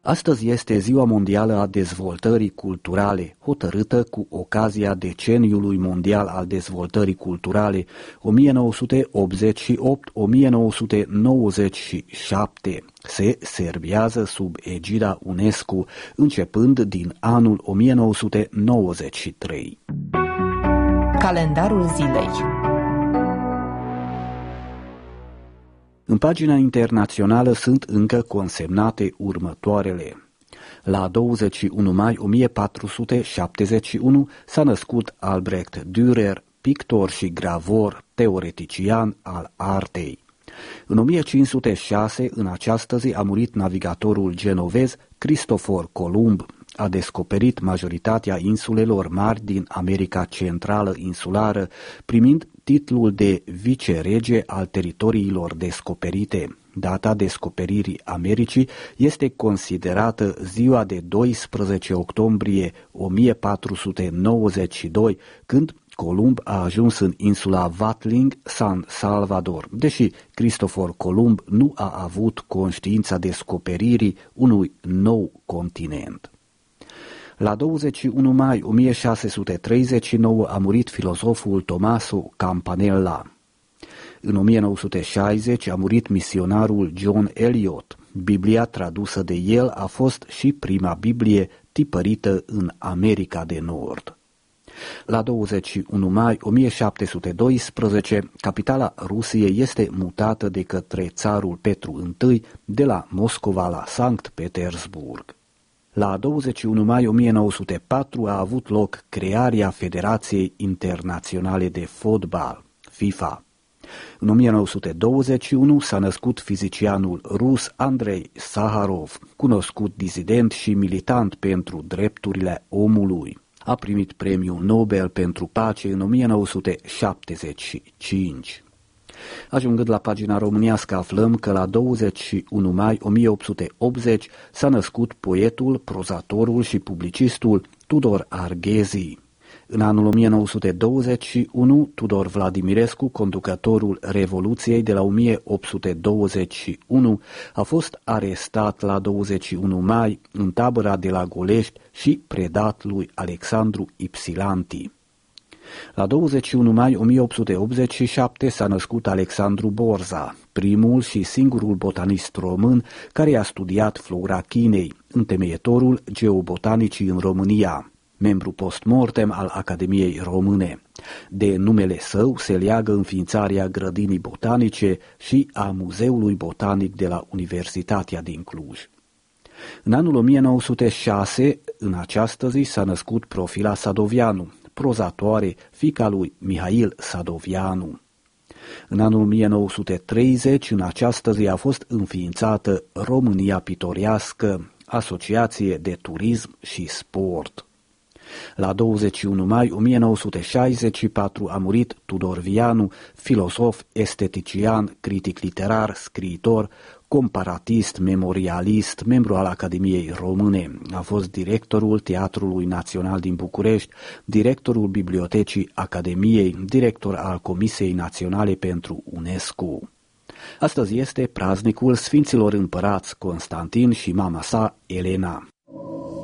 Astăzi este Ziua Mondială a Dezvoltării Culturale, hotărâtă cu ocazia Deceniului Mondial al Dezvoltării Culturale 1988-1997. Se servează sub egida UNESCO, începând din anul 1993. Calendarul zilei. În pagina internațională sunt încă consemnate următoarele. La 21 mai 1471 s-a născut Albrecht Dürer, pictor și gravor, teoretician al artei. În 1506, în această zi, a murit navigatorul genovez Cristofor Columb. A descoperit majoritatea insulelor mari din America Centrală insulară, primind titlul de vicerege al teritoriilor descoperite. Data descoperirii Americii este considerată ziua de 12 octombrie 1492, când Columb a ajuns în insula Watling, San Salvador, deși Cristofor Columb nu a avut conștiința descoperirii unui nou continent. La 21 mai 1639 a murit filozoful Tommaso Campanella. În 1960 a murit misionarul John Eliot. Biblia tradusă de el a fost și prima Biblie tipărită în America de Nord. La 21 mai 1712, capitala Rusiei este mutată de către țarul Petru I de la Moscova la Sankt Petersburg. La 21 mai 1904 a avut loc crearea Federației Internaționale de Fotbal, FIFA. În 1921 s-a născut fizicianul rus Andrei Saharov, cunoscut dizident și militant pentru drepturile omului. A primit premiul Nobel pentru pace în 1975. Ajungând la pagina românească, aflăm că la 21 mai 1880 s-a născut poetul, prozatorul și publicistul Tudor Arghezi. În anul 1921, Tudor Vladimirescu, conducătorul Revoluției de la 1821, a fost arestat la 21 mai în tabăra de la Golești și predat lui Alexandru Ypsilanti. La 21 mai 1887 s-a născut Alexandru Borza, primul și singurul botanist român care a studiat flora Chinei, întemeietorul geobotanicii în România, membru postmortem al Academiei Române. De numele său se leagă înființarea grădinii botanice și a Muzeului Botanic de la Universitatea din Cluj. În anul 1906, în această zi, s-a născut Profila Sadoveanu, prozatoare, fiica lui Mihail Sadoveanu. În anul 1930, în această zi, a fost înființată România Pitorească, asociație de turism și sport. La 21 mai 1964 a murit Tudor Vianu, filosof, estetician, critic literar, scriitor, comparatist, memorialist, membru al Academiei Române. A fost directorul Teatrului Național din București, directorul Bibliotecii Academiei, director al Comisiei Naționale pentru UNESCO. Astăzi este praznicul Sfinților Împărați Constantin și mama sa, Elena.